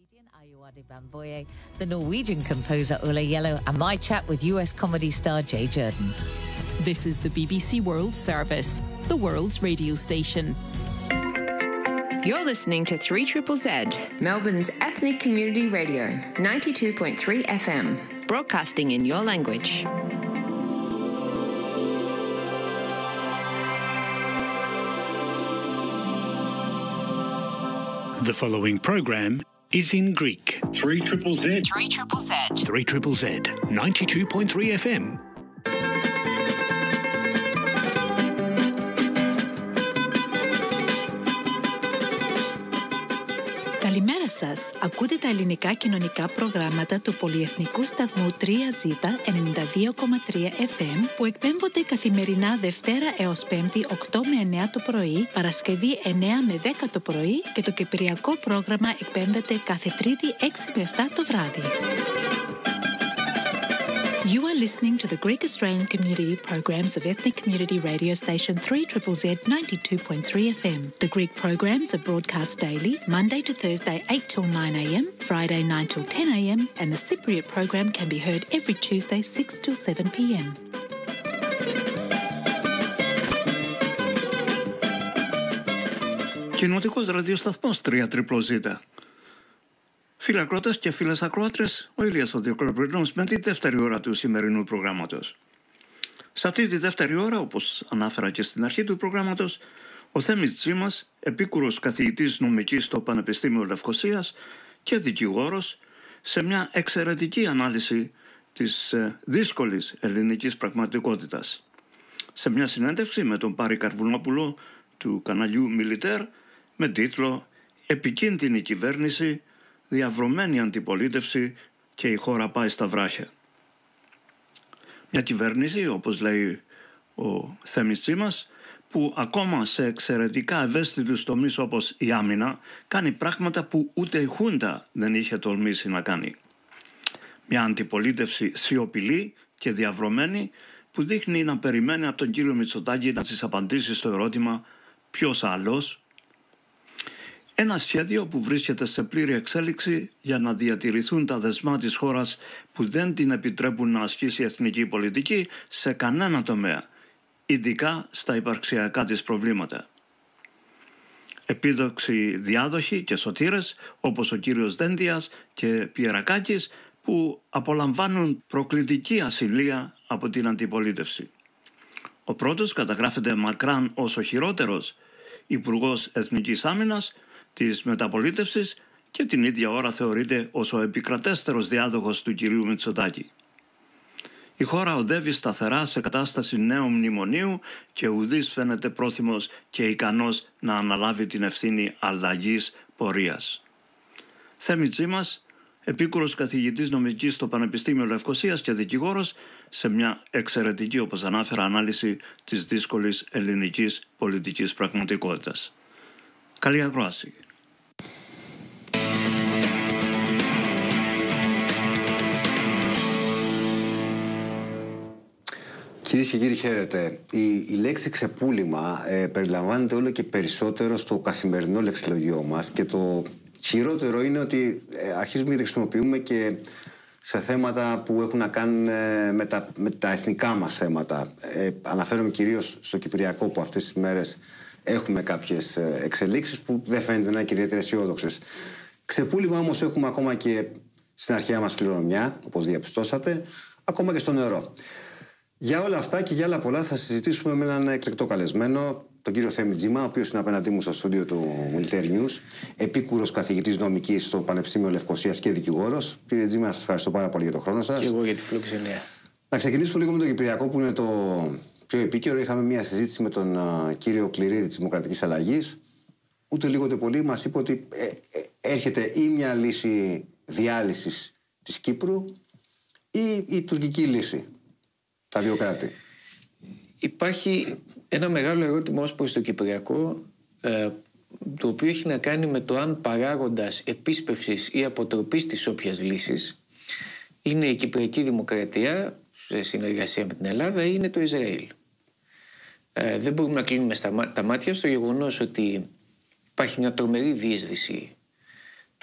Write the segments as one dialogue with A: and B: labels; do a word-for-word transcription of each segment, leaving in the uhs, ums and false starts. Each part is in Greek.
A: Comedian Ayuade Bamboye, the Norwegian composer Ola Yellow, and my chat with U S comedy star Jay Jordan.
B: This is the B B C World Service, the world's radio station.
C: You're listening to three Z Z Z, Melbourne's ethnic community radio, ninety-two point three F M, broadcasting in your language.
D: The following program is in Greek.
E: three Z Z Z.
C: three Z Z Z.
D: three Z Z Z, ninety-two point three F M.
F: Καλημέρα σας. Ακούτε τα ελληνικά κοινωνικά προγράμματα του πολυεθνικού σταθμού τρία ζέτα ενενήντα δύο κόμμα τρία Εφ Εμ που εκπέμπονται καθημερινά Δευτέρα έως Πέμπτη οκτώ με εννέα το πρωί, Παρασκευή εννέα με δέκα το πρωί και το κυπριακό πρόγραμμα εκπέμπεται κάθε Τρίτη έξι με επτά το βράδυ. You are listening to the Greek Australian community programs of ethnic community radio station three Z Z Z ninety-two point three F M. The Greek programs are broadcast daily, Monday to Thursday eight till nine A M, Friday nine till ten A M, and the Cypriot program can be heard every Tuesday six till seven P M.
G: Κοινοτικός ραδιοσταθμός τρία Z Z Z. Φίλοι ακροατές και φίλες ακροάτρες, ο Ηλίας ο Διοκλοπρινός με τη δεύτερη ώρα του σημερινού προγράμματος. Σε αυτή τη δεύτερη ώρα, όπως ανάφερα και στην αρχή του προγράμματος, ο Θέμης Τζίμας, επίκουρος καθηγητής νομικής στο Πανεπιστήμιο Λευκωσίας και δικηγόρος, σε μια εξαιρετική ανάλυση της δύσκολης ελληνικής πραγματικότητας. Σε μια συνέντευξη με τον Πάρη Καρβουνόπουλο του καναλιού Μιλιτέρ με τίτλο «Επικίνδυνη κυβέρνηση, διαβρωμένη αντιπολίτευση και η χώρα πάει στα βράχια». Μια κυβέρνηση, όπως λέει ο Θέμης Τσίμας, που ακόμα σε εξαιρετικά ευαίσθητους τομείς όπως η άμυνα κάνει πράγματα που ούτε η Χούντα δεν είχε τολμήσει να κάνει. Μια αντιπολίτευση σιωπηλή και διαβρωμένη που δείχνει να περιμένει από τον κύριο Μητσοτάκη να της απαντήσει στο ερώτημα «Ποιος άλλος?». Ένα σχέδιο που βρίσκεται σε πλήρη εξέλιξη για να διατηρηθούν τα δεσμά της χώρας που δεν την επιτρέπουν να ασκήσει εθνική πολιτική σε κανένα τομέα, ειδικά στα υπαρξιακά της προβλήματα. Επίδοξοι διάδοχοι και σωτήρες όπως ο κύριος Δένδιας και Πιερακάκης που απολαμβάνουν προκλητική ασυλία από την αντιπολίτευση. Ο πρώτος καταγράφεται μακράν ως ο χειρότερος Υπουργός Εθνικής Άμυνας της μεταπολίτευσης και την ίδια ώρα θεωρείται ως ο επικρατέστερος διάδοχος του κυρίου Μητσοτάκη. Η χώρα οδεύει σταθερά σε κατάσταση νέου μνημονίου και ουδής φαίνεται πρόθυμος και ικανός να αναλάβει την ευθύνη αλλαγής πορείας. Θέμη Τσίμας, επίκουρος καθηγητής νομικής στο Πανεπιστήμιο Λευκωσίας και δικηγόρος, σε μια εξαιρετική, όπως ανάφερα, ανάλυση της δύσκολης ελληνικής πολιτικής πραγματικότητας. Καλή ακρόαση.
H: Κυρίες και κύριοι, χαίρετε. Η, η λέξη ξεπούλημα ε, περιλαμβάνεται όλο και περισσότερο στο καθημερινό λεξιλογιό μας και το χειρότερο είναι ότι ε, αρχίζουμε και τη χρησιμοποιούμε και σε θέματα που έχουν να κάνουν ε, με, τα, με τα εθνικά μας θέματα. Ε, αναφέρομαι κυρίως στο Κυπριακό που αυτές τις μέρες έχουμε κάποιες ε, εξελίξεις που δεν φαίνεται να είναι και ιδιαίτερα αισιόδοξες. Ξεπούλημα όμως έχουμε ακόμα και στην αρχαία μας κληρονομιά, όπως διαπιστώσατε, ακόμα και στο νερό. Για όλα αυτά και για άλλα πολλά θα συζητήσουμε με έναν εκλεκτό καλεσμένο, τον κύριο Θέμη Τζίμα, ο οποίος είναι απέναντί μου στο στούντιο του Military News, επίκουρος καθηγητής νομικής στο Πανεπιστήμιο Λευκωσίας και δικηγόρος. Κύριε Τζίμα, σας ευχαριστώ πάρα πολύ για τον χρόνο σας.
I: Και εγώ για τη φιλοξενία.
H: Να ξεκινήσουμε λίγο με το Κυπριακό, που είναι το πιο επίκαιρο. Είχαμε μια συζήτηση με τον uh, κύριο Κληρίδη της Δημοκρατικής Αλλαγής. Ούτε λίγο ούτε πολύ μας είπε ότι ε, ε, έρχεται ή μια λύση διάλυσης της Κύπρου ή η τουρκική λύση. Τα δύο κράτη.
I: Υπάρχει ένα μεγάλο ερώτημα ως προς το Κυπριακό, ε, το οποίο έχει να κάνει με το αν παράγοντας επίσπευσης ή αποτροπής της όποιας λύσης είναι η Κυπριακή Δημοκρατία σε συνεργασία με την Ελλάδα ή είναι το Ισραήλ. Ε, δεν μπορούμε να κλείνουμε στα, τα μάτια στο γεγονός ότι υπάρχει μια τρομερή διείσδυση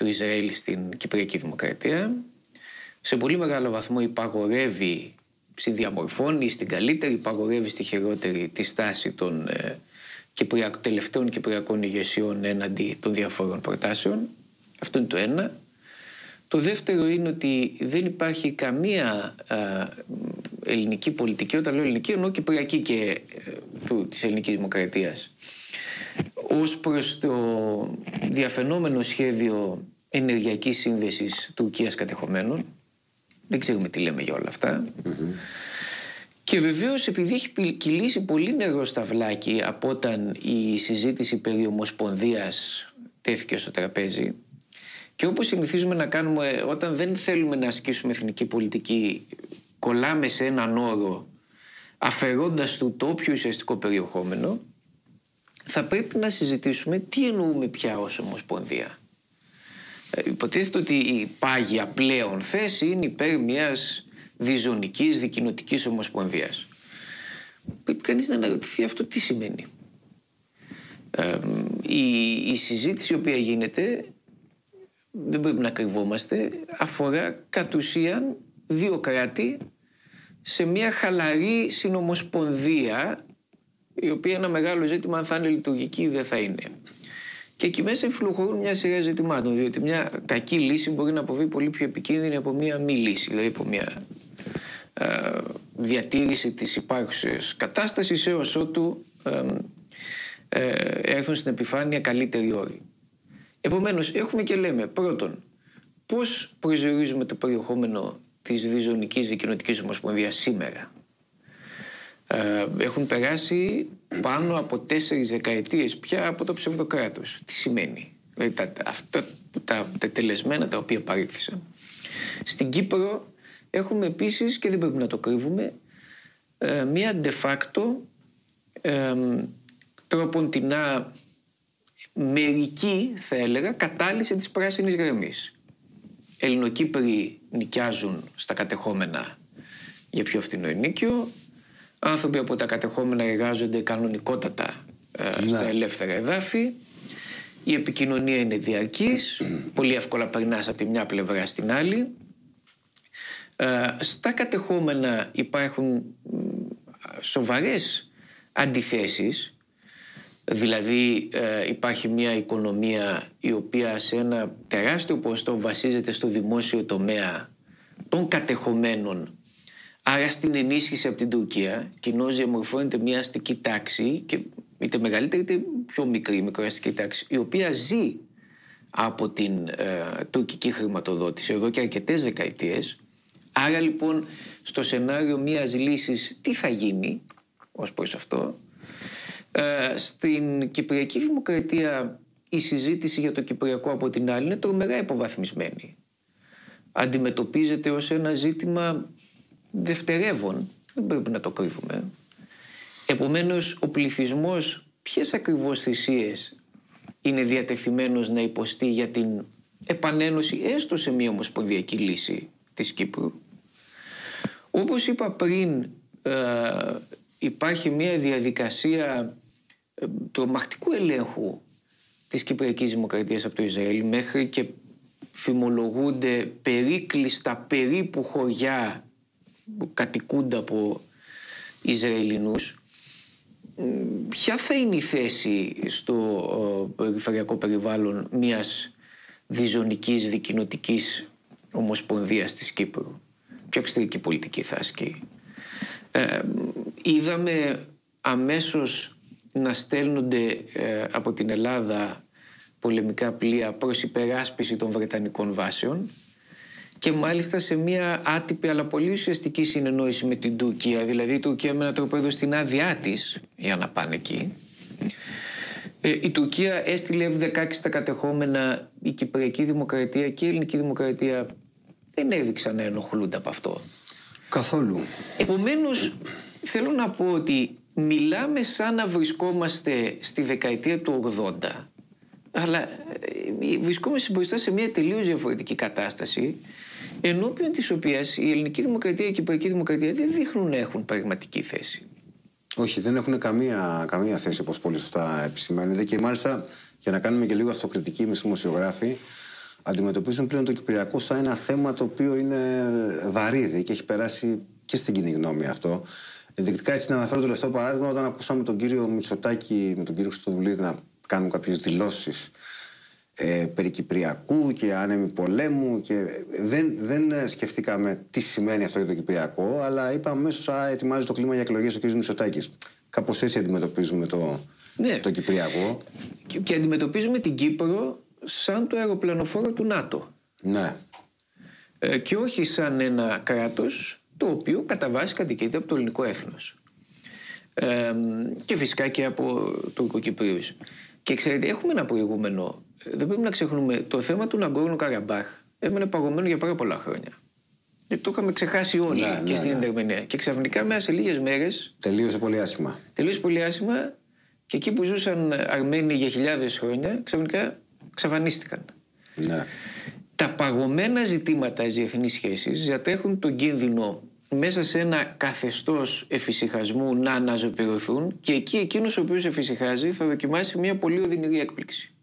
I: του Ισραήλ στην Κυπριακή Δημοκρατία. Σε πολύ μεγάλο βαθμό υπαγορεύει, συνδιαμορφώνει στην καλύτερη, υπαγορεύει στη χειρότερη τη στάση των ε, Κυπριακ, τελευταίων Κυπριακών ηγεσιών έναντι των διαφόρων προτάσεων. Αυτό είναι το ένα. Το δεύτερο είναι ότι δεν υπάρχει καμία α, ελληνική πολιτική, όταν λέω ελληνική εννοώ κυπριακή και ε, του, της ελληνικής δημοκρατίας, ως προς το διαφαινόμενο σχέδιο ενεργειακής σύνδεσης Τουρκίας κατεχομένων. Δεν ξέρουμε τι λέμε για όλα αυτά. Mm-hmm. Και βεβαίως επειδή έχει κυλήσει πολύ νερό στα βλάκι από όταν η συζήτηση περί ομοσπονδίας τέθηκε στο τραπέζι, και όπως συνηθίζουμε να κάνουμε όταν δεν θέλουμε να ασκήσουμε εθνική πολιτική, κολλάμε σε έναν όρο αφαιρώντας του το όποιο ουσιαστικό περιεχόμενο, θα πρέπει να συζητήσουμε τι εννοούμε πια ως ομοσπονδία. Ε, υποτίθεται ότι η πάγια πλέον θέση είναι υπέρ μιας διζωνικής, δικοινοτικής ομοσπονδίας. Πρέπει κανείς να αναρωτηθεί αυτό τι σημαίνει. Ε, η, η συζήτηση η οποία γίνεται, δεν πρέπει να κρυβόμαστε, αφορά κατ' ουσίαν δύο κράτη σε μια χαλαρή συνομοσπονδία, η οποία ένα μεγάλο ζήτημα αν θα είναι λειτουργική ή δεν θα είναι. Και εκεί μέσα εμφυλοχωρούν μια σειρά ζητημάτων, διότι μια κακή λύση μπορεί να αποβεί πολύ πιο επικίνδυνη από μια μη λύση, δηλαδή από μια ε, διατήρηση της υπάρχουσης κατάστασης έως ότου ε, ε, έρθουν στην επιφάνεια καλύτεροι όροι. Επομένως, έχουμε και λέμε, πρώτον, πώς προσδιορίζουμε το περιεχόμενο της διζωνικής δικοινοτικής ομοσπονδίας σήμερα. Ε, έχουν περάσει πάνω από τέσσερις δεκαετίες πια από το ψευδοκράτος. Τι σημαίνει? Δηλαδή τα, αυτά τα τετελεσμένα τα οποία παρήχθησαν. Στην Κύπρο έχουμε επίσης, και δεν πρέπει να το κρύβουμε, ε, μία de facto ε, τροποντινά μερική, θα έλεγα, κατάλυση της πράσινης γραμμής. Ελληνοκύπροι νοικιάζουν στα κατεχόμενα για πιο φθηνό ενίκιο. Άνθρωποι από τα κατεχόμενα εργάζονται κανονικότατα ε, στα ελεύθερα εδάφη. Η επικοινωνία είναι διαρκής. Πολύ εύκολα περνάς από τη μια πλευρά στην άλλη. Ε, στα κατεχόμενα υπάρχουν σοβαρές αντιθέσεις. Δηλαδή ε, υπάρχει μια οικονομία η οποία σε ένα τεράστιο ποσοστό βασίζεται στο δημόσιο τομέα των κατεχομένων, άρα στην ενίσχυση από την Τουρκία. Κοινώς διαμορφώνεται μια αστική τάξη, και είτε μεγαλύτερη είτε πιο μικρή μικροαστική τάξη, η οποία ζει από την ε, τουρκική χρηματοδότηση εδώ και αρκετές δεκαετίες. Άρα λοιπόν στο σενάριο μιας λύσης τι θα γίνει ως προς αυτό? Ε, στην Κυπριακή Δημοκρατία η συζήτηση για το Κυπριακό από την άλλη είναι τρομερά υποβαθμισμένη. Αντιμετωπίζεται ως ένα ζήτημα δευτερεύον, δεν πρέπει να το κρύβουμε. Επομένως ο πληθυσμός ποιες ακριβώς θυσίες είναι διατεθειμένος να υποστεί για την επανένωση έστω σε μια ομοσπονδιακή λύση της Κύπρου? Όπως είπα πριν, ε, υπάρχει μια διαδικασία ε, τρομακτικού ελέγχου της Κυπριακής Δημοκρατίας από το Ισραήλ, μέχρι και φημολογούνται περίκλειστα περίπου χωριά που κατοικούνται από Ισραηλινούς. Ποια θα είναι η θέση στο ε, περιφερειακό περιβάλλον μιας διζωνικής δικοινοτικής ομοσπονδίας της Κύπρου? Ποια εξωτερική πολιτική θα ασκεί? Ε, είδαμε αμέσως να στέλνονται ε, από την Ελλάδα πολεμικά πλοία προς υπεράσπιση των βρετανικών βάσεων, και μάλιστα σε μια άτυπη αλλά πολύ ουσιαστική συνεννόηση με την Τουρκία. Δηλαδή η Τουρκία με έναν τρόπο έδωσε την άδειά της για να πάνε εκεί. Ε, η Τουρκία έστειλε εφ δεκαέξι στα κατεχόμενα. Η Κυπριακή Δημοκρατία και η Ελληνική Δημοκρατία δεν έδειξαν να ενοχλούνται από αυτό.
H: Καθόλου.
I: Επομένως, θέλω να πω ότι μιλάμε σαν να βρισκόμαστε στη δεκαετία του ογδόντα, αλλά βρισκόμαστε μπροστά σε μια τελείως διαφορετική κατάσταση, ενώπιον της οποίας η Ελληνική Δημοκρατία και η Κυπριακή Δημοκρατία δεν δείχνουν να έχουν πραγματική θέση.
H: Όχι, δεν έχουν καμία, καμία θέση, όπως πολύ σωστά επισημαίνεται, και μάλιστα, για να κάνουμε και λίγο αυτοκριτική εμείς δημοσιογράφοι, αντιμετωπίζουν πλέον το Κυπριακό σαν ένα θέμα το οποίο είναι βαρύδι και έχει περάσει και στην κοινή γνώμη αυτό. Ενδεικτικά, έτσι να αναφέρω το τελευταίο παράδειγμα, όταν ακούσαμε τον κύριο Μητσοτάκη με τον κύριο Χριστοδουλίδη να κάνουν κάποιες δηλώσεις ε, περί Κυπριακού και άνεμη πολέμου και δεν, δεν σκεφτήκαμε τι σημαίνει αυτό για το Κυπριακό, αλλά είπαμε μέσως α, ετοιμάζει το κλίμα για εκλογές ο κύριος Μητσοτάκης. Κάπως έτσι αντιμετωπίζουμε το,
I: ναι.
H: το Κυπριακό.
I: Και, και αντιμετωπίζουμε την Κύπρο σαν το αεροπλανοφόρο του ΝΑΤΟ.
H: Ναι.
I: Ε, και όχι σαν ένα κράτος το οποίο κατά βάση κατοικείται από το ελληνικό έθνος. Ε, και φυσικά και από Τουρκοκυπρίους. Και ξέρετε, έχουμε ένα προηγούμενο. Δεν πρέπει να ξεχνούμε, το θέμα του Ναγκόρνο Καραμπάχ έμενε παγωμένο για πάρα πολλά χρόνια. Γιατί το είχαμε ξεχάσει όλοι
H: ναι,
I: και
H: ναι,
I: στην
H: ναι.
I: Ερμηνεία. Και ξαφνικά μέσα σε λίγες μέρες.
H: Τελείωσε πολύ άσχημα.
I: Τελείωσε πολύ άσχημα και εκεί που ζούσαν Αρμένοι για χιλιάδες χρόνια, ξαφνικά εξαφανίστηκαν.
H: Ναι.
I: Τα παγωμένα ζητήματα στις διεθνείς σχέσεις διατρέχουν τον κίνδυνο μέσα σε ένα καθεστώς εφησυχασμού να αναζωπηρωθούν και εκεί εκείνος ο οποίος εφησυχάζει θα δοκιμάσει μια πολύ οδυνηρή έκπληξη.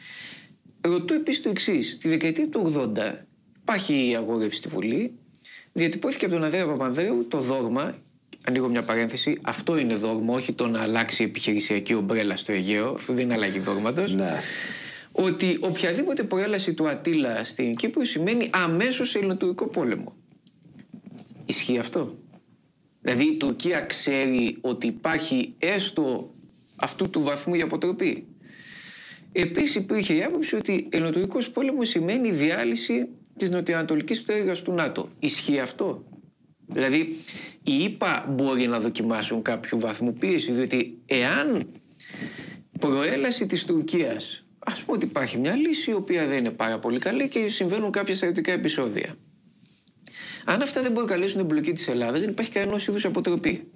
I: Ρωτώ επίσης το εξής. Τη δεκαετία του ογδόντα υπάρχει η αγόρευση στη Βουλή, διατυπώθηκε από τον Ανδρέα Παπανδρέου το δόγμα, ανοίγω μια παρένθεση, αυτό είναι δόγμα, όχι το να αλλάξει η επιχειρησιακή ομπρέλα στο Αιγαίο, αυτό δεν είναι αλλαγή δόγματος.
H: Ναι.
I: Ότι οποιαδήποτε προέλαση του Ατήλα στην Κύπρο σημαίνει αμέσως ελληνοτουρκικό πόλεμο. Ισχύει αυτό? Δηλαδή η Τουρκία ξέρει ότι υπάρχει έστω αυτού του βαθμού η αποτροπή? Επίσης υπήρχε η άποψη ότι ελληνοτουρκικός πόλεμος σημαίνει διάλυση της νοτιοανατολικής πτέρυγας του ΝΑΤΟ. Ισχύει αυτό? Δηλαδή οι ΗΠΑ μπορεί να δοκιμάσουν κάποιο βαθμό πίεση, διότι εάν προέλαση της Τουρκίας, ας πούμε ότι υπάρχει μια λύση η οποία δεν είναι πάρα πολύ καλή και συμβαίνουν κάποια στρατιωτικά επεισόδια. Αν αυτά δεν προκαλέσουν εμπλοκή της Ελλάδας, δεν υπάρχει κανένας είδους αποτροπή.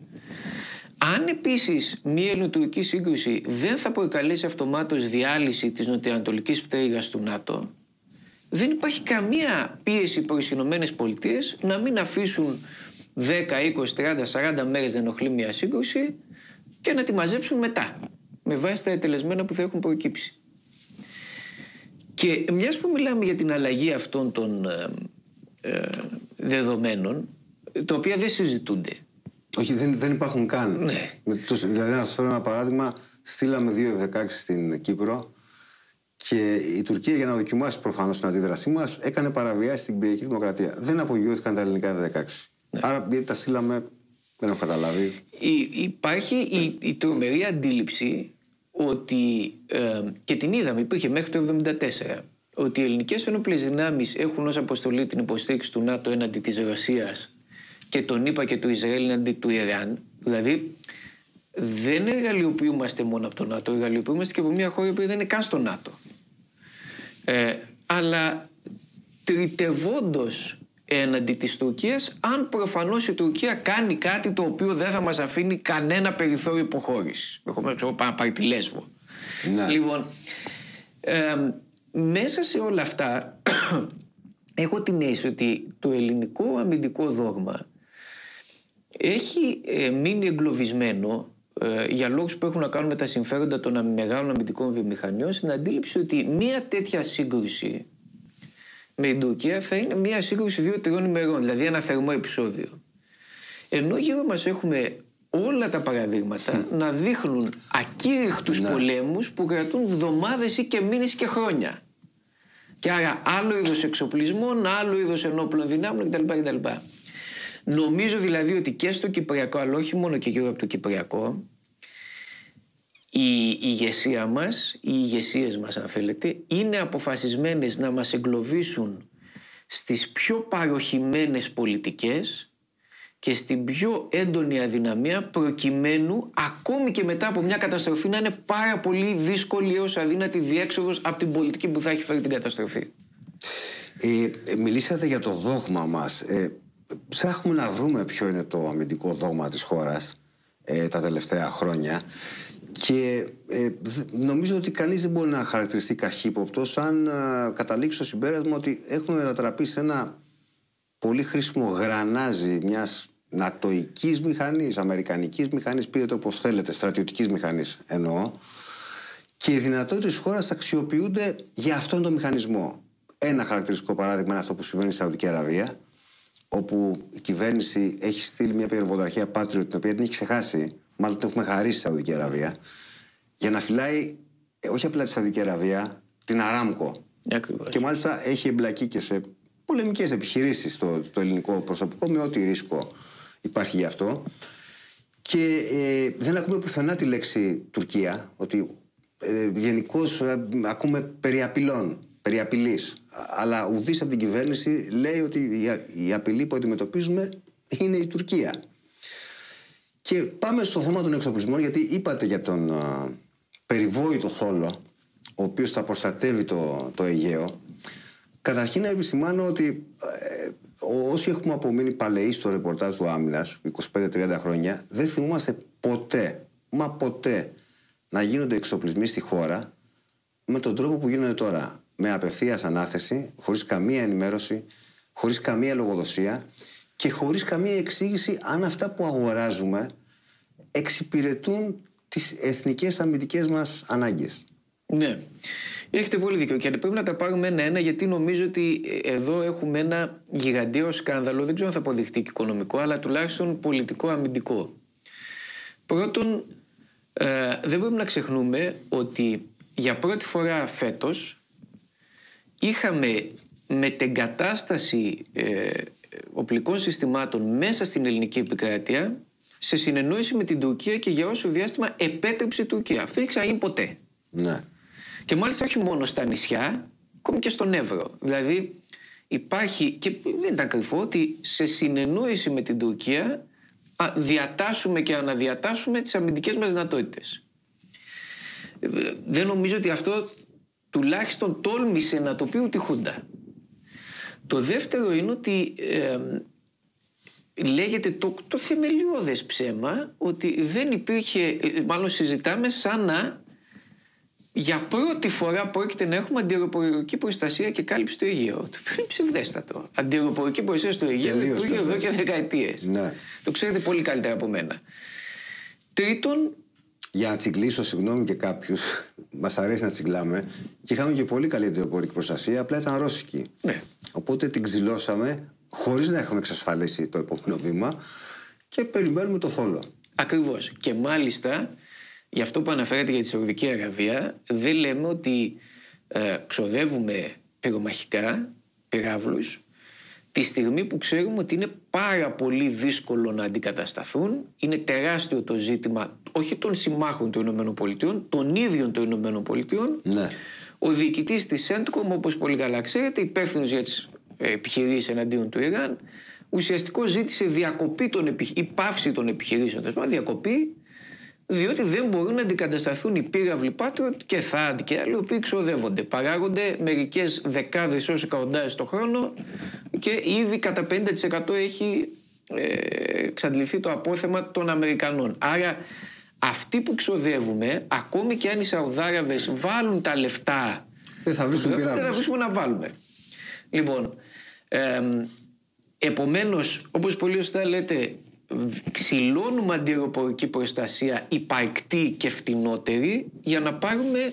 I: Αν επίσης μια ελληνοτουρκική σύγκρουση δεν θα προκαλέσει αυτομάτως διάλυση της νοτιοανατολικής πτέρυγας του ΝΑΤΟ, δεν υπάρχει καμία πίεση προς τις Ηνωμένες Πολιτείες να μην αφήσουν δέκα, είκοσι, τριάντα, σαράντα μέρες να ενοχλεί μια σύγκρουση και να τη μαζέψουν μετά, με βάση τα ετελεσμένα που θα έχουν προκύψει. Και μιας που μιλάμε για την αλλαγή αυτών των ε, ε, δεδομένων, τα οποία δεν συζητούνται.
H: Όχι, δεν, δεν υπάρχουν καν.
I: Ναι.
H: Με τους, δηλαδή, να σας φέρω ένα παράδειγμα, στείλαμε δύο εφ δεκαέξι στην Κύπρο και η Τουρκία, για να δοκιμάσει προφανώς την αντίδρασή μας, έκανε παραβιάσεις στην Κυπριακή Δημοκρατία. Δεν απογειώθηκαν τα ελληνικά εφ δεκαέξι. Ναι. Άρα, γιατί τα στείλαμε, δεν έχω καταλάβει.
I: Η, υπάρχει η, η τρομερή αντίληψη ότι, ε, και την είδαμε, υπήρχε μέχρι το χίλια εννιακόσια εβδομήντα τέσσερα, ότι οι ελληνικές ενόπλες δυνάμεις έχουν ως αποστολή την υποστήριξη του ΝΑΤΟ έναντι της Ρωσίας και τον ΗΠΑ και του Ισραήλ έναντι του Ιράν. Δηλαδή, δεν εργαλειοποιούμαστε μόνο από το ΝΑΤΟ, εργαλειοποιούμαστε και από μια χώρα που δεν είναι καν στο ΝΑΤΟ. Ε, αλλά τριτευόντως έναντι της Τουρκίας, αν προφανώς η Τουρκία κάνει κάτι το οποίο δεν θα μας αφήνει κανένα περιθώριο υποχώρησης. Έχουμε να πάρει τη Λέσβο.
H: Ναι.
I: Λοιπόν, ε, μέσα σε όλα αυτά έχω την αίσθηση ότι το ελληνικό αμυντικό δόγμα έχει ε, μείνει εγκλωβισμένο ε, για λόγους που έχουν να κάνουν με τα συμφέροντα των μεγάλων αμυντικών βιομηχανιών, στην αντίληψη ότι μια τέτοια σύγκρουση με την Τουρκία θα είναι μια σύγκρουση δύο-τριών ημερών, δηλαδή ένα θερμό επεισόδιο. Ενώ γύρω μας έχουμε όλα τα παραδείγματα να δείχνουν ακήρυχτους
H: ναι. πολέμους
I: που κρατούν εβδομάδες ή και μήνες και χρόνια. Και άρα άλλο είδος εξοπλισμών, άλλο είδος ενόπλων δυνάμεων κτλ. κτλ. Νομίζω δηλαδή ότι και στο Κυπριακό, αλλά όχι μόνο και γύρω από το Κυπριακό, η ηγεσία μας, οι ηγεσίες μας αν θέλετε, είναι αποφασισμένες να μας εγκλωβίσουν στις πιο παροχημένες πολιτικές και στην πιο έντονη αδυναμία, προκειμένου ακόμη και μετά από μια καταστροφή να είναι πάρα πολύ δύσκολη έως αδύνατη διέξοδος από την πολιτική που θα έχει φέρει την καταστροφή.
H: Ε, ε, μιλήσατε για το δόγμα μας. Ε, ψάχνουμε να βρούμε ποιο είναι το αμυντικό δόγμα της χώρας ε, τα τελευταία χρόνια και ε, νομίζω ότι κανείς δεν μπορεί να χαρακτηριστεί καχύποπτος αν ε, καταλήξει στο συμπέρασμα ότι έχουν μετατραπεί σε ένα πολύ χρήσιμο γρανάζι μιας νατοικής μηχανής, αμερικανικής μηχανής, πείτε το όπως θέλετε, στρατιωτικής μηχανής εννοώ, και οι δυνατότητες της χώρας αξιοποιούνται για αυτόν τον μηχανισμό. ένα χαρακτηριστικό παράδειγμα είναι αυτό που συμβαίνει στη Σαουδική Αραβία, όπου η κυβέρνηση έχει στείλει μια πυροβολαρχία Patriot, την οποία την έχει ξεχάσει, μάλλον την έχουμε χαρίσει στη Σαουδική Αραβία, για να φυλάει όχι απλά τη Σαουδική Αραβία, την Αράμκο.
I: Ακριβώς.
H: Και μάλιστα έχει εμπλακεί και σε πολεμικές επιχειρήσεις στο, στο ελληνικό προσωπικό, με ό,τι ρίσκο υπάρχει γι' αυτό. Και ε, δεν ακούμε πουθενά τη λέξη Τουρκία, ότι ε, γενικώς ε, ακούμε περί απειλών, περί απειλής. Αλλά ουδής από την κυβέρνηση λέει ότι η, η απειλή που αντιμετωπίζουμε είναι η Τουρκία. Και πάμε στο θέμα των εξοπλισμών, γιατί είπατε για τον α, περιβόητο θόλο, ο οποίος θα προστατεύει το, το Αιγαίο. Καταρχήν να επισημάνω ότι ε, όσοι έχουμε απομείνει παλαιοί στο ρεπορτάζ του Άμυνας, είκοσι πέντε τριάντα χρόνια, δεν θυμόμαστε ποτέ, μα ποτέ, να γίνονται εξοπλισμοί στη χώρα με τον τρόπο που γίνονται τώρα. Με απευθείας ανάθεση, χωρίς καμία ενημέρωση, χωρίς καμία λογοδοσία και χωρίς καμία εξήγηση αν αυτά που αγοράζουμε εξυπηρετούν τις εθνικές αμυντικές μας ανάγκες.
I: Ναι, έχετε πολύ δίκιο και πρέπει να τα πάρουμε ένα-ένα, γιατί νομίζω ότι εδώ έχουμε ένα γιγαντιαίο σκάνδαλο, δεν ξέρω αν θα αποδειχτεί και οικονομικό, αλλά τουλάχιστον πολιτικό αμυντικό. Πρώτον, ε, δεν πρέπει να ξεχνούμε ότι για πρώτη φορά φέτος είχαμε μετεγκατάσταση ε, οπλικών συστημάτων μέσα στην ελληνική επικράτεια σε συνεννόηση με την Τουρκία και για όσο διάστημα επέτρεψε η Τουρκία. Αυτό δεν ξαναγίνει ποτέ.
H: Ναι.
I: Και μάλιστα όχι μόνο στα νησιά, ακόμη και στον Εύρο. Δηλαδή υπάρχει, και δεν ήταν κρυφό, ότι σε συνεννόηση με την Τουρκία α, διατάσσουμε και αναδιατάσσουμε τις αμυντικές μας δυνατότητες. Ε, δεν νομίζω ότι αυτό τουλάχιστον τόλμησε να το πει ούτε η Χούντα. Το δεύτερο είναι ότι ε, λέγεται το, το θεμελιώδες ψέμα ότι δεν υπήρχε, μάλλον συζητάμε σαν να για πρώτη φορά πρόκειται να έχουμε αντιεροπορική προστασία και κάλυψη του Αιγαίου. Το οποίο είναι ψευδέστατο. Αντιεροπορική προστασία στο Αιγαίο λειτουργεί εδώ και δεκαετίες.
H: Ναι.
I: Το ξέρετε πολύ καλύτερα από μένα. Τρίτον,
H: για να τσιγκλίσω, συγγνώμη και κάποιους, μας αρέσει να τσιγκλάμε, και είχαμε και πολύ καλή αντιεροπορική προστασία, απλά ήταν ρώσικη.
I: Ναι.
H: Οπότε την ξυλώσαμε χωρίς να έχουμε εξασφαλίσει το επόμενο βήμα και περιμένουμε το θόλο.
I: Ακριβώς. Και μάλιστα, για αυτό που αναφέρατε για τη Σαουδική Αραβία, δεν λέμε ότι ε, ξοδεύουμε πυρομαχικά, πυράβλους, τη στιγμή που ξέρουμε ότι είναι πάρα πολύ δύσκολο να αντικατασταθούν. Είναι τεράστιο το ζήτημα, όχι των συμμάχων των ΗΠΑ, των ίδιων των ΗΠΑ.
H: Ναι.
I: Ο διοικητής της Σέντκομ, όπως πολύ καλά ξέρετε, υπεύθυνος για τις επιχειρήσεις εναντίον του Ιράν, ουσιαστικά ζήτησε διακοπή των επιχ... ή πάυση των επιχειρήσεων, διακοπή, διότι δεν μπορούν να αντικατασταθούν οι πύραυλοι Patriot και Θάντ και άλλοι, οι οποίοι ξοδεύονται. Παράγονται μερικές δεκάδες έως εκατοντάδες το χρόνο και ήδη κατά πενήντα τοις εκατό έχει ε, εξαντληθεί το απόθεμα των Αμερικανών. Άρα αυτοί που ξοδεύουμε, ακόμη και αν οι Σαουδάραβες βάλουν τα λεφτά,
H: δεν θα βρίσκουν πυράβλους.
I: Δεν θα βρίσκουμε να βάλουμε. Λοιπόν, ε, επομένως, όπως πολύ σωστά λέτε, ξυλώνουμε αντιεροπορική προστασία υπαρκτή και φτηνότερη για να πάρουμε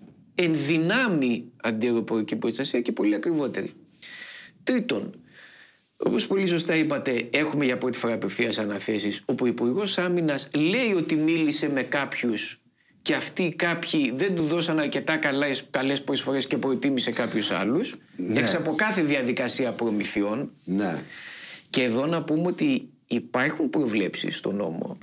I: ενδυνάμει αντιεροπορική προστασία και πολύ ακριβότερη. Τρίτον, όπως πολύ σωστά είπατε, έχουμε για πρώτη φορά απευθείας αναθέσεις, όπου ο Υπουργός Άμυνας λέει ότι μίλησε με κάποιους και αυτοί οι κάποιοι δεν του δώσαν αρκετά καλές, καλές προσφορές και προτίμησε κάποιους άλλους, ναι, έξω από κάθε διαδικασία προμηθειών.
H: Ναι.
I: Και εδώ να πούμε ότι υπάρχουν προβλέψεις στο νόμο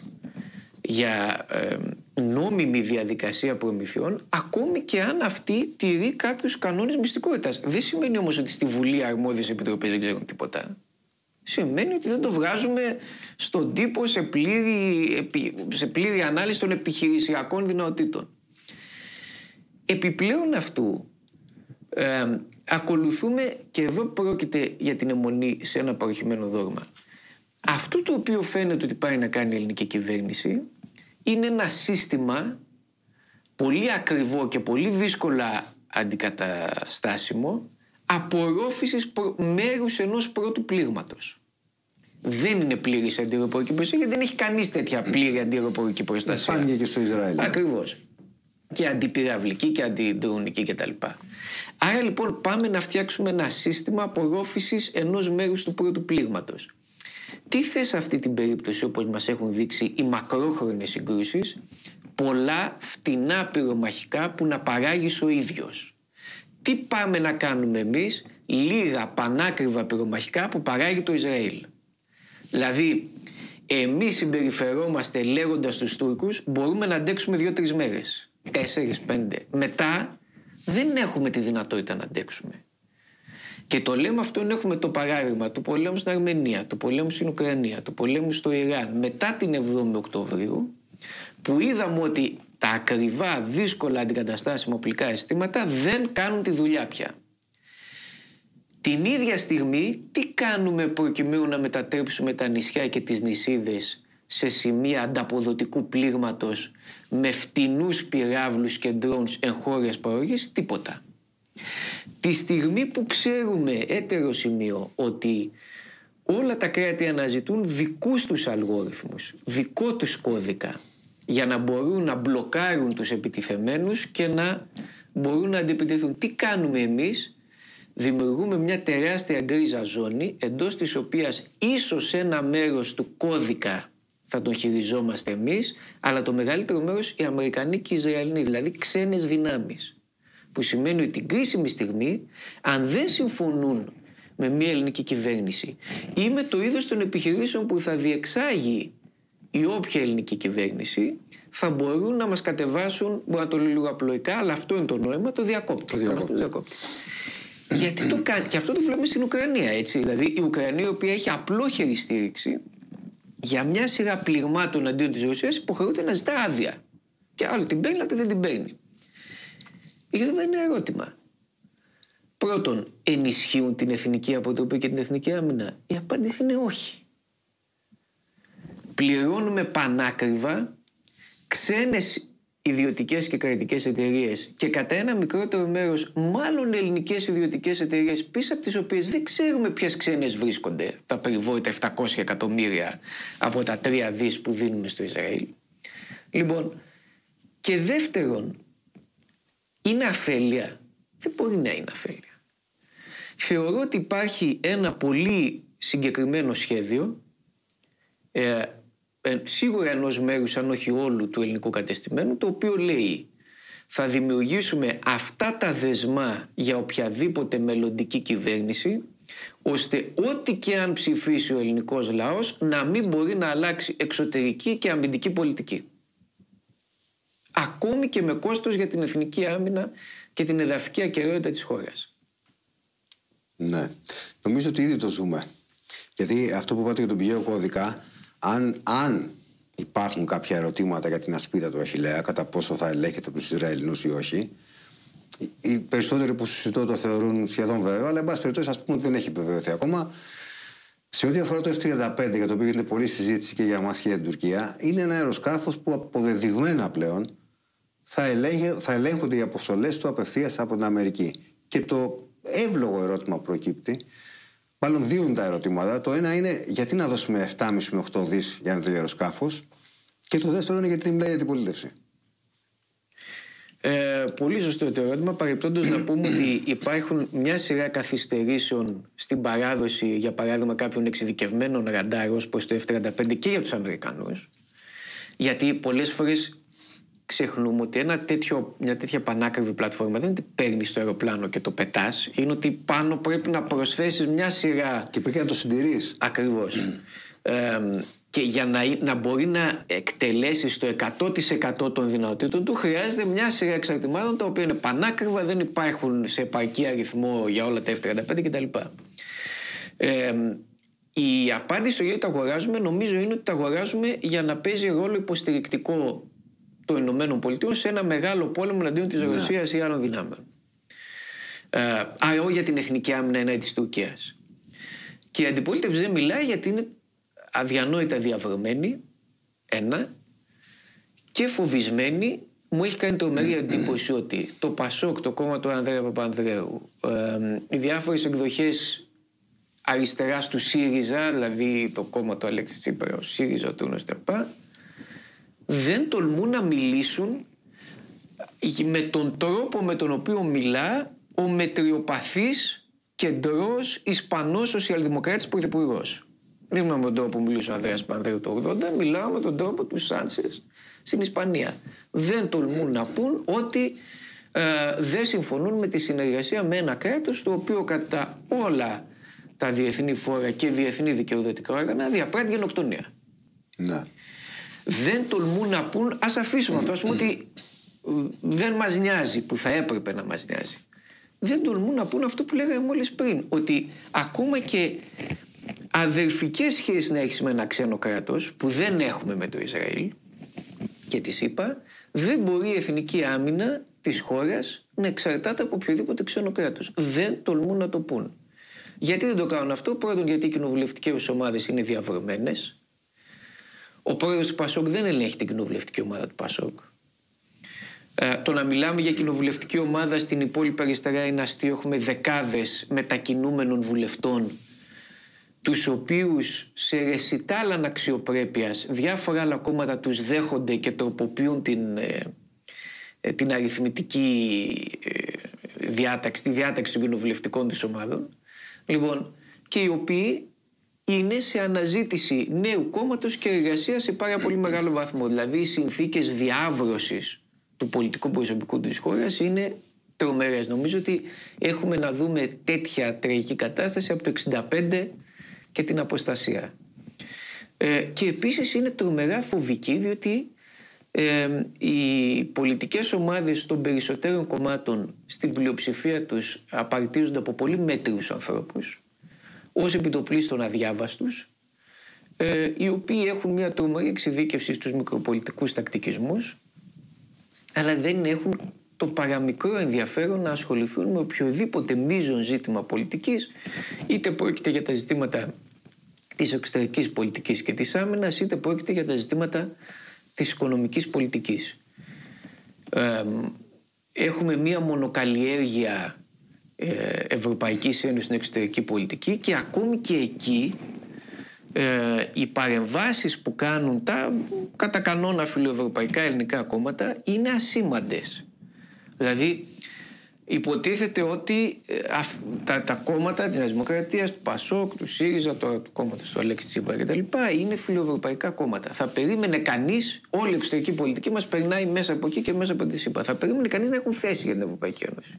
I: για ε, νόμιμη διαδικασία προμηθειών, ακόμη και αν αυτή τηρεί κάποιους κανόνες μυστικότητας. Δεν σημαίνει όμως ότι στη Βουλή αρμόδιες επιτροπές δεν ξέρουν τίποτα. Σημαίνει ότι δεν το βγάζουμε στον τύπο σε πλήρη, σε πλήρη ανάλυση των επιχειρησιακών δυνατοτήτων. Επιπλέον αυτού, ε, ακολουθούμε, και εδώ πρόκειται για την αιμονή σε ένα παροχημένο δόγμα. Αυτό το οποίο φαίνεται ότι πάει να κάνει η ελληνική κυβέρνηση είναι ένα σύστημα πολύ ακριβό και πολύ δύσκολα αντικαταστάσιμο απορρόφησης προ... μέρους ενός πρώτου πλήγματος. Δεν είναι πλήρης αντιεροπορική προστασία, γιατί δεν έχει κανείς τέτοια πλήρη αντιεροπορική προστασία.
H: Φάνηκε και στο Ισραήλ.
I: Ακριβώς. και αντιπυραυλική και αντιδροουνική κτλ. Άρα λοιπόν πάμε να φτιάξουμε ένα σύστημα απορρόφησης ενός μέρους του πρώτου πλήγματος. Τι θες σε αυτή την περίπτωση, όπως μας έχουν δείξει οι μακρόχρονες συγκρούσεις? Πολλά φτηνά πυρομαχικά που να παράγεις ο ίδιος. Τι πάμε να κάνουμε εμείς? Λίγα πανάκριβα πυρομαχικά που παράγει το Ισραήλ. Δηλαδή εμείς συμπεριφερόμαστε λέγοντας στους Τούρκους μπορούμε να αντέξουμε δύο-τρεις μέρες, τέσσερις, πέντε. Μετά δεν έχουμε τη δυνατότητα να αντέξουμε. Και το λέμε αυτό, έχουμε το παράδειγμα του πολέμου στην Αρμενία, του πολέμου στην Ουκρανία, του πολέμου στο Ιράν μετά την εβδόμη Οκτωβρίου, που είδαμε ότι τα ακριβά, δύσκολα αντικαταστάσιμα οπλικά αισθήματα δεν κάνουν τη δουλειά πια. Την ίδια στιγμή τι κάνουμε προκειμένου να μετατρέψουμε τα νησιά και τις νησίδες σε σημεία ανταποδοτικού πλήγματος με φτηνούς πυράβλους και ντρόουνς εγχώριας παραγωγής? Τίποτα. Τη στιγμή που ξέρουμε, έτερο σημείο, ότι όλα τα κράτη αναζητούν δικούς τους αλγόριθμους, δικό τους κώδικα για να μπορούν να μπλοκάρουν τους επιτιθεμένους και να μπορούν να αντιπιτεθούν. Τι κάνουμε εμείς? Δημιουργούμε μια τεράστια γκρίζα ζώνη εντός της οποίας ίσως ένα μέρος του κώδικα θα τον χειριζόμαστε εμείς, αλλά το μεγαλύτερο μέρος οι Αμερικανοί και οι Ισραηλοί, δηλαδή ξένες δυνάμεις. Που σημαίνει ότι την κρίσιμη στιγμή, αν δεν συμφωνούν με μια ελληνική κυβέρνηση ή με το είδος των επιχειρήσεων που θα διεξάγει η όποια ελληνική κυβέρνηση, θα μπορούν να μας κατεβάσουν, μπορώ να το λέω λίγο απλοϊκά, αλλά αυτό είναι το νόημα, το διακόπτη. Το διακόπτη. Το διακόπτη. Γιατί το κάνει, και αυτό το βλέπουμε στην Ουκρανία, έτσι. Δηλαδή η Ουκρανία, η οποία έχει απλόχερη στήριξη για μια σειρά πληγμάτων αντίον της Ρωσίας, υποχρεούται να ζητά άδεια. Και άλλο την παίρνει, αλλά δεν την παίρνει. Είχαμε ένα ερώτημα. Πρώτον, ενισχύουν την εθνική αποτροπή και την εθνική άμυνα? Η απάντηση είναι όχι. Πληρώνουμε πανάκριβα ξένες ιδιωτικές και κρατικές εταιρείες και κατά ένα μικρότερο μέρος μάλλον ελληνικές ιδιωτικές εταιρείες, πίσω από τις οποίες δεν ξέρουμε ποιες ξένες βρίσκονται τα περιβόητα επτακόσια εκατομμύρια από τα τρία δις που δίνουμε στο Ισραήλ. Λοιπόν, και δεύτερον, είναι αφέλεια? Δεν μπορεί να είναι αφέλεια. Θεωρώ ότι υπάρχει ένα πολύ συγκεκριμένο σχέδιο, ε, ε, σίγουρα ενός μέρους αν όχι όλου του ελληνικού κατεστημένου, το οποίο λέει θα δημιουργήσουμε αυτά τα δεσμά για οποιαδήποτε μελλοντική κυβέρνηση, ώστε ό,τι και αν ψηφίσει ο ελληνικός λαός να μην μπορεί να αλλάξει εξωτερική και αμυντική πολιτική. Ακόμη και με κόστος για την εθνική άμυνα και την εδαφική ακεραιότητα της χώρας.
H: Ναι. Νομίζω ότι ήδη το ζούμε. Γιατί αυτό που είπατε για τον πηγαίο κώδικα, αν, αν υπάρχουν κάποια ερωτήματα για την ασπίδα του Αχιλλέα, κατά πόσο θα ελέγχεται από τους Ισραηλινούς ή όχι, οι περισσότεροι που συζητώ το θεωρούν σχεδόν βέβαιο, αλλά εν πάση περιπτώσει ας πούμε ότι δεν έχει επιβεβαιωθεί ακόμα. Σε ό,τι αφορά το εφ τριάντα πέντε, για το οποίο γίνεται πολλή συζήτηση και για εμάς και για την Τουρκία, είναι ένα αεροσκάφος που αποδεδειγμένα πλέον θα, ελέγχε, θα ελέγχονται οι αποστολές του απευθείας από την Αμερική. Και το εύλογο ερώτημα προκύπτει, μάλλον δύο είναι τα ερωτήματα. Το ένα είναι γιατί να δώσουμε επτά κόμμα πέντε με οκτώ δις για ένα τέτοιο αεροσκάφος, και το δεύτερο είναι γιατί μιλάει για την πολίτευση.
I: Ε, πολύ σωστό το ερώτημα. Παρεπτόντως να πούμε ότι υπάρχουν μια σειρά καθυστερήσεων στην παράδοση, για παράδειγμα, κάποιων εξειδικευμένων ραντάρ ως προς το εφ τριάντα πέντε και για τους Αμερικανούς. Γιατί πολλές φορές ξεχνούμε ότι ένα τέτοιο, μια τέτοια πανάκριβη πλατφόρμα δεν είναι ότι παίρνεις το αεροπλάνο και το πετάς. Είναι ότι πάνω πρέπει να προσθέσεις μια σειρά.
H: Και πρέπει να το συντηρείς.
I: Ακριβώς. ε, και για να, να μπορεί να εκτελέσει το εκατό τοις εκατό των δυνατοτήτων του, χρειάζεται μια σειρά εξαρτημάτων τα οποία είναι πανάκριβα, δεν υπάρχουν σε επαρκή αριθμό για όλα τα εφ τριάντα πέντε κτλ. Ε, η απάντηση γιατί τα αγοράζουμε, νομίζω, είναι ότι τα αγοράζουμε για να παίζει ρόλο υποστηρικτικό των Ηνωμένων Πολιτειών σε ένα μεγάλο πόλεμο εναντίον της Ρωσίας ή άλλων δυνάμεων. Ε, άρα, όχι για την εθνική άμυνα ενάντια της Τουρκίας. Και η αντιπολίτευση δεν μιλάει γιατί είναι αδιανόητα διαβρωμένη, ένα, και φοβισμένη. Μου έχει κάνει τρομερή εντύπωση ότι το Πασόκ, το κόμμα του Ανδρέα Παπανδρέου, ε, οι διάφορες εκδοχές αριστεράς του ΣΥΡΙΖΑ, δηλαδή το κόμμα του Αλέξη Τσίπρα, ο ΣΥΡΙΖΑ, ο Τούνος ΤΕΠΑ, δεν τολμούν να μιλήσουν με τον τρόπο με τον οποίο μιλά ο μετριοπαθής κεντρός Ισπανός σοσιαλδημοκράτης πρωθυπουργός. Δεν μιλάω με τον τρόπο που μιλούσε ο Ανδρέας Πανδρέου το ογδόντα, μιλάω με τον τρόπο του Σάντσες στην Ισπανία. Δεν τολμούν να πούν ότι ε, δεν συμφωνούν με τη συνεργασία με ένα κράτος το οποίο κατά όλα τα διεθνή φόρα και διεθνή δικαιοδοτικά όργανα διαπράττει γενοκτονία.
H: Ναι.
I: Δεν τολμούν να πούν, ας αφήσουμε αυτό, ας πούμε ότι δεν μας νοιάζει, που θα έπρεπε να μας νοιάζει. Δεν τολμούν να πούν αυτό που λέγαμε μόλις πριν, ότι ακόμα και αδερφικές σχέσεις να έχεις με ένα ξένο κράτος, που δεν έχουμε με το Ισραήλ και τη ΣΥΠΑ, δεν μπορεί η εθνική άμυνα της χώρας να εξαρτάται από οποιοδήποτε ξένο κράτος. Δεν τολμούν να το πούν. Γιατί δεν το κάνουν αυτό? Πρώτον, γιατί οι κοινοβουλευτικές ομάδες είναι διαβρωμένες. Ο πρόεδρος του Πασόκ δεν ελέγχει την κοινοβουλευτική ομάδα του Πασόκ. Ε, το να μιλάμε για κοινοβουλευτική ομάδα στην υπόλοιπη αριστερά είναι αστείο. Έχουμε δεκάδες μετακινούμενων βουλευτών, τους οποίους σε ρεσιτάλ αναξιοπρέπειας διάφορα άλλα κόμματα τους δέχονται και τροποποιούν την, ε, ε, την αριθμητική ε, διάταξη, τη διάταξη των κοινοβουλευτικών της ομάδων. Λοιπόν, και οι οποίοι είναι σε αναζήτηση νέου κόμματος και εργασία σε πάρα πολύ μεγάλο βαθμό. Δηλαδή οι συνθήκες διάβρωσης του πολιτικού προσωπικού της χώρας είναι τρομερές. Νομίζω ότι έχουμε να δούμε τέτοια τραγική κατάσταση από το εξήντα πέντε και την αποστασία. Ε, και επίσης είναι τρομερά φοβική, διότι ε, οι πολιτικές ομάδες των περισσότερων κομμάτων στην πλειοψηφία τους απαρτίζονται από πολύ μέτριους ανθρώπους, ως επιτοπλίστων αδιάβαστους, ε, οι οποίοι έχουν μια τρομερή εξειδίκευση στους μικροπολιτικούς τακτικισμούς, αλλά δεν έχουν το παραμικρό ενδιαφέρον να ασχοληθούν με οποιοδήποτε μείζον ζήτημα πολιτικής, είτε πρόκειται για τα ζητήματα της εξωτερικής πολιτικής και της άμυνας, είτε πρόκειται για τα ζητήματα της οικονομικής πολιτικής. Ε, έχουμε μία μονοκαλλιέργεια ε, Ευρωπαϊκής Ένωσης στην εξωτερική πολιτική και ακόμη και εκεί ε, οι παρεμβάσεις που κάνουν τα κατά κανόνα φιλοευρωπαϊκά ελληνικά κόμματα είναι ασήμαντες. Δηλαδή υποτίθεται ότι ε, α, τα, τα κόμματα της Νέας Δημοκρατίας, του Πασόκ, του ΣΥΡΙΖΑ, τώρα του κόμματος του Αλέξη Τσίπρα κτλ. είναι φιλοευρωπαϊκά κόμματα. Θα περίμενε κανείς, όλη η εξωτερική πολιτική μας περνάει μέσα από εκεί και μέσα από τη ΣΥΠΑ. Θα περίμενε κανείς να έχουν θέση για την Ευρωπαϊκή Ένωση.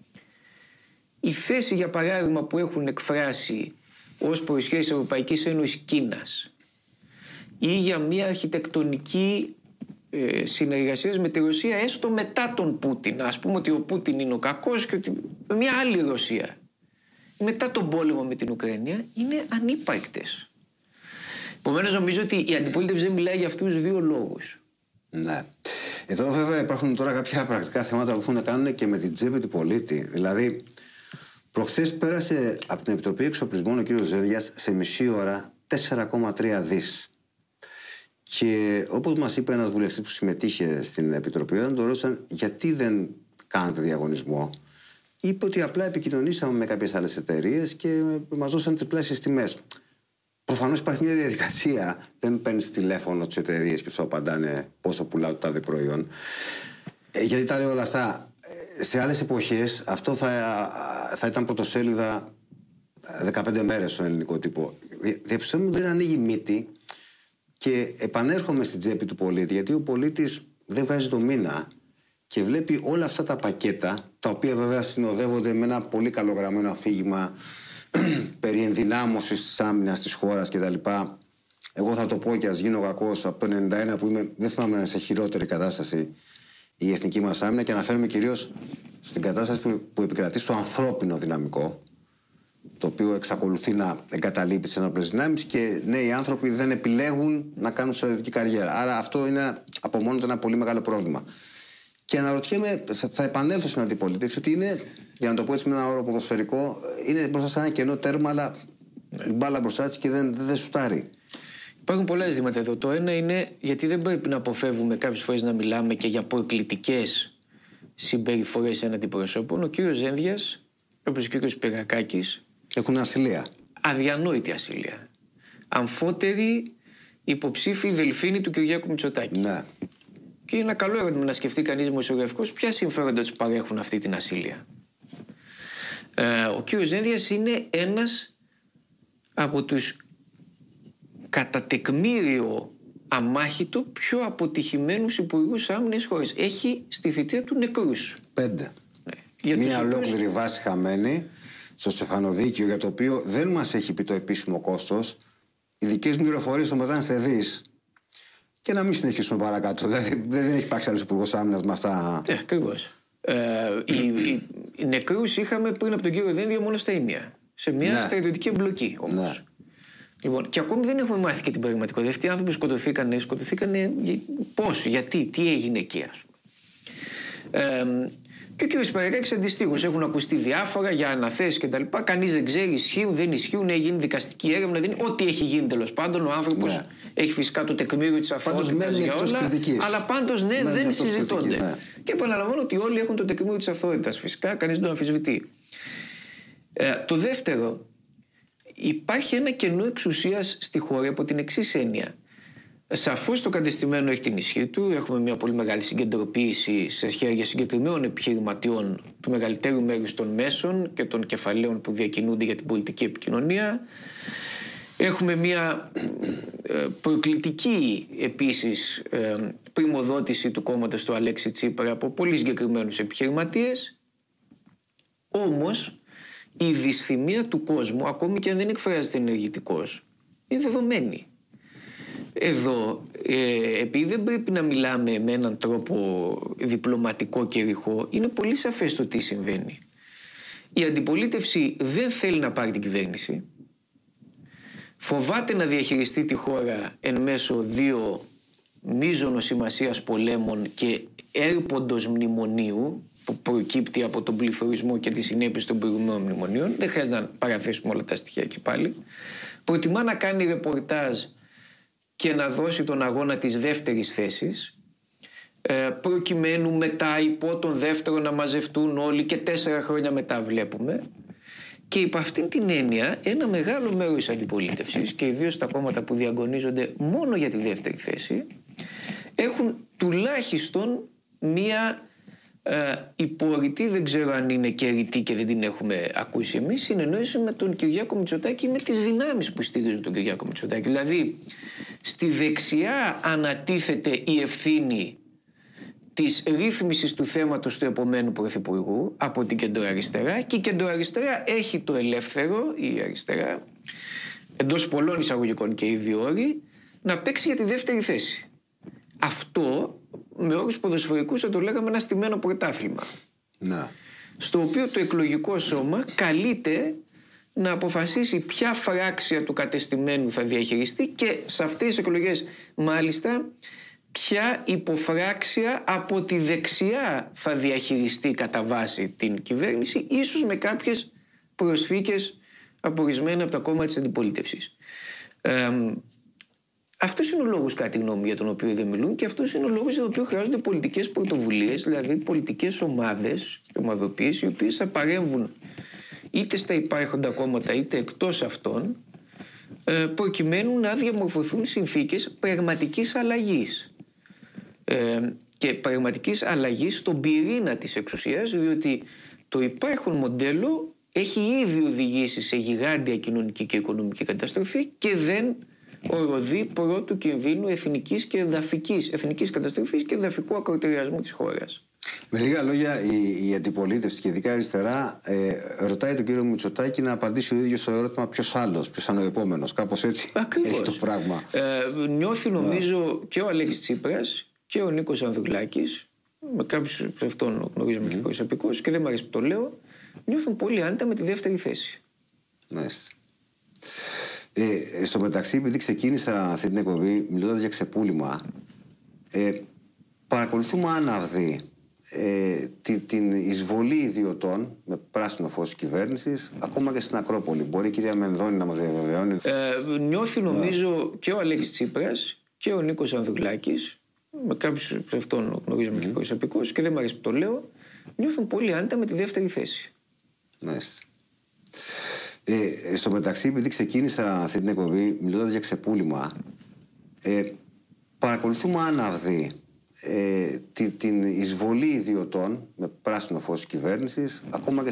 I: Η θέση, για παράδειγμα, που έχουν εκφράσει ως προϋσχέσεις της Ευρωπαϊκής Ένωσης Κίνας ή για μια αρχιτεκτονική ε, συνεργασία με τη Ρωσία, έστω μετά τον Πούτιν. Ας πούμε ότι ο Πούτιν είναι ο κακός και ότι μια άλλη Ρωσία μετά τον πόλεμο με την Ουκρανία είναι ανύπαρκτες. Επομένως νομίζω ότι η αντιπολίτευση δεν μιλάει για αυτούς τους δύο λόγους.
H: Ναι. Εδώ βέβαια υπάρχουν τώρα κάποια πρακτικά θέματα που έχουν να κάνουν και με την τσέπη του πολίτη. Δηλαδή, προχθές πέρασε από την Επιτροπή Εξοπλισμών ο κύριος Ζένδιας σε μισή ώρα τέσσερα κόμμα τρία δις. Και όπως μας είπε ένας βουλευτής που συμμετείχε στην Επιτροπή, όταν τον ρώτησαν γιατί δεν κάνετε διαγωνισμό, είπε ότι απλά επικοινωνήσαμε με κάποιες άλλες εταιρείες και μας δώσαν τριπλάσιες τιμές. Προφανώς υπάρχει μια διαδικασία. Δεν παίρνεις τηλέφωνο τις εταιρείες και σου απαντάνε πόσο πουλάω το τάδε προϊόν. Ε, γιατί τα λέω όλα αυτά. Σε άλλες εποχές αυτό θα, θα ήταν πρωτοσέλιδα δεκαπέντε μέρες στον ελληνικό τύπο. Διαπιστώνουμε ότι δεν ανοίγει μύτη και επανέρχομαι στην τσέπη του πολίτη, γιατί ο πολίτης δεν βγάζει το μήνα και βλέπει όλα αυτά τα πακέτα, τα οποία βέβαια συνοδεύονται με ένα πολύ καλογραμμένο αφήγημα περί ενδυνάμωσης της άμυνας της χώρας κτλ. Εγώ θα το πω και ας γίνω κακός, από το ενενήντα ένα που είμαι, δεν θυμάμαι να είναι σε χειρότερη κατάσταση η εθνική μας άμυνα, και αναφέρομαι κυρίως στην κατάσταση που, που επικρατεί στο ανθρώπινο δυναμικό, το οποίο εξακολουθεί να εγκαταλείπει τις ενόπλες δυνάμεις και νέοι άνθρωποι δεν επιλέγουν να κάνουν στρατιωτική καριέρα. Άρα αυτό είναι από μόνο του ένα πολύ μεγάλο πρόβλημα. Και αναρωτιέμαι, θα, θα επανέλθω στην αντιπολίτευση, ότι είναι, για να το πω έτσι με ένα όρο ποδοσφαιρικό, είναι μπροστά σε ένα κενό τέρμα, αλλά ναι. η μπάλα μπροστά της και δεν, δεν σουτάρει.
I: Υπάρχουν πολλά ζητήματα εδώ. Το ένα είναι γιατί δεν πρέπει να αποφεύγουμε κάποιες φορές να μιλάμε και για προκλητικές συμπεριφορές έναντι προσώπων. Ο κύριος Ζένδιας, όπως ο κύριος Πυρακάκης,
H: έχουν ασυλία.
I: Αδιανόητη ασυλία. Αμφότεροι υποψήφοι δελφίνοι του Κυριάκου Μητσοτάκη.
H: Ναι.
I: Και είναι ένα καλό ερώτημα να σκεφτεί κανείς δημοσιογραφικός ποια συμφέροντα τους παρέχουν αυτή την ασυλία. Ε, ο κύριος Δένδιας είναι ένας από τους κατά τεκμήριο αμάχητο πιο αποτυχημένους υπουργούς άμυνας χώρας. Έχει στη θητεία του νεκρούς.
H: Πέντε. Ναι. Μία ολόκληρη βάση χαμένη στο Στεφανοδίκιο, για το οποίο δεν μας έχει πει το επίσημο κόστος. Οι δικές μου πληροφορίες το μετράνε σε δις. Και να μην συνεχίσουμε παρακάτω. Δηλαδή δεν έχει υπάρξει άλλος υπουργός άμυνας με αυτά.
I: Ναι, ακριβώς. Ε, οι, οι, οι νεκρούς είχαμε πριν από τον κύριο Δένδια μόνο στα Ήμια. Σε μια ναι. στρατιωτική εμπλοκή όμως. Ναι. Λοιπόν, και ακόμη δεν έχουμε μάθει και την πραγματικότητα. Αυτοί οι άνθρωποι σκοτωθήκανε, σκοτωθήκανε πώς, γιατί, τι έγινε εκεί, ας πούμε. Ε, και ο κύριος Παρακάκης αντιστοίχως έχουν ακουστεί διάφορα για αναθέσεις κτλ. Κανείς δεν ξέρει, ισχύουν, δεν ισχύουν, έχει γίνει δικαστική έρευνα, δεν είναι. Ό,τι έχει γίνει τέλος πάντων. Ο άνθρωπος ναι. έχει φυσικά το τεκμήριο της αθωότητας για όλα. Κριτικής. Αλλά πάντως ναι, μένει δεν συζητώνται. Ναι. Και επαναλαμβάνω ότι όλοι έχουν το τεκμήριο της αθωότητας. Φυσικά κανείς δεν το αμφισβητεί. Ε, το δεύτερο, υπάρχει ένα κενό εξουσίας στη χώρα από την εξής έννοια. Σαφώς το κατεστημένο έχει την ισχύ του. Έχουμε μια πολύ μεγάλη συγκεντρωποίηση σε χέρια συγκεκριμένων επιχειρηματιών του μεγαλύτερου μέρους των μέσων και των κεφαλαίων που διακινούνται για την πολιτική επικοινωνία. Έχουμε μια προκλητική επίσης πριμοδότηση του κόμματος του Αλέξη Τσίπρα από πολύ συγκεκριμένους επιχειρηματίες. Όμως η δυσθυμία του κόσμου, ακόμη και αν δεν εκφράζεται ενεργητικός, είναι δεδομένη. Εδώ, ε, επειδή δεν πρέπει να μιλάμε με έναν τρόπο διπλωματικό και ρηχό, είναι πολύ σαφές το τι συμβαίνει. Η αντιπολίτευση δεν θέλει να πάρει την κυβέρνηση, φοβάται να διαχειριστεί τη χώρα εν μέσω δύο μείζωνος σημασίας πολέμων και έρποντος μνημονίου που προκύπτει από τον πληθωρισμό και τις συνέπειες των προηγούμενων μνημονίων. Δεν χρειάζεται να παραθέσουμε όλα τα στοιχεία και πάλι. Προτιμά να κάνει ρεπορτάζ και να δώσει τον αγώνα της δεύτερης θέσης, προκειμένου μετά υπό τον δεύτερο να μαζευτούν όλοι και τέσσερα χρόνια μετά βλέπουμε. Και υπ' αυτήν την έννοια ένα μεγάλο μέρος της αντιπολίτευσης και ιδίως τα κόμματα που διαγωνίζονται μόνο για τη δεύτερη θέση έχουν τουλάχιστον μία ε, υπορρητή, δεν ξέρω αν είναι και ρητή και δεν την έχουμε ακούσει εμείς, συνεννόηση με τον Κυριάκο Μητσοτάκη, με τις δυνάμεις που στηρίζουν τον Κυριάκο Μητσοτάκη. Δηλαδή στη δεξιά ανατίθεται η ευθύνη της ρύθμισης του θέματος του επομένου πρωθυπουργού από την κεντροαριστερά, και η κεντροαριστερά έχει το ελεύθερο, η αριστερά, εντός πολλών εισαγωγικών και ήδη όροι, να παίξει για τη δεύτερη θέση. Αυτό με όρους ποδοσφαιρικούς θα το λέγαμε ένα στημένο πρωτάθλημα. Να. Στο οποίο το εκλογικό σώμα καλείται να αποφασίσει ποια φράξια του κατεστημένου θα διαχειριστεί και σε αυτές τις εκλογές μάλιστα ποια υποφράξια από τη δεξιά θα διαχειριστεί κατά βάση την κυβέρνηση, ίσως με κάποιες προσθήκες από ορισμένα από τα κόμματα της αντιπολίτευσης. Ε, αυτός είναι ο λόγος, κατά τη γνώμη, για τον οποίο δεν μιλούν, και αυτός είναι ο λόγος για τον οποίο χρειάζονται πολιτικές πρωτοβουλίες, δηλαδή πολιτικές ομάδες και ομαδοποιήσεις, οι οποίες θα παρέμβουν είτε στα υπάρχοντα κόμματα είτε εκτός αυτών, προκειμένου να διαμορφωθούν συνθήκες πραγματικής αλλαγής. Ε, και πραγματικής αλλαγής στον πυρήνα της εξουσίας, διότι το υπάρχον μοντέλο έχει ήδη οδηγήσει σε γιγάντια κοινωνική και οικονομική καταστροφή και δεν οροδεί πρώτου κινδύνου εθνικής και εδαφικής, εθνικής καταστροφής και εδαφικού ακροτηριασμού της χώρας.
H: Με λίγα λόγια, η, η αντιπολίτευση και ειδικά η αριστερά ε, ρωτάει τον κύριο Μητσοτάκη να απαντήσει ο ίδιος στο ερώτημα ποιος άλλος, ποιος είναι ο επόμενος. Κάπως έτσι Ακριβώς. έχει το πράγμα.
I: Ε, νιώθει νομίζω yeah. και ο Αλέξης Τσίπρας και ο Νίκος Ανδρουλάκης, με κάποιους αυτόν γνωρίζουμε mm. και προσωπικούς, και δεν μου αρέσει που το λέω, νιώθουν πολύ άνετα με τη δεύτερη θέση.
H: Μάλιστα. Ε, στο μεταξύ, επειδή ξεκίνησα αυτή την εκπομπή μιλώντας για ξεπούλημα, ε, παρακολουθούμε άναυδη ε, την, την εισβολή ιδιωτών με πράσινο φως της κυβέρνησης, ακόμα και στην Ακρόπολη. Μπορεί η κυρία Μενδώνη να μας διαβεβαιώνει?
I: Ε, νιώθει νομίζω yeah. και ο Αλέξης Τσίπρας και ο Νίκος Ανδρουλάκης, με κάποιους αυτόν γνωρίζουμε mm. και προσωπικούς, και δεν μου αρέσει που το λέω, νιώθουν πολύ άνετα με τη δεύτερη θέση.
H: Μάλιστα. Ε, στο μεταξύ, επειδή ξεκίνησα αυτή την εκπομπή μιλώντας για ξεπούλημα, ε, παρακολουθούμε άναυδη ε, την, την εισβολή ιδιωτών με πράσινο φως της κυβέρνησης, ακόμα και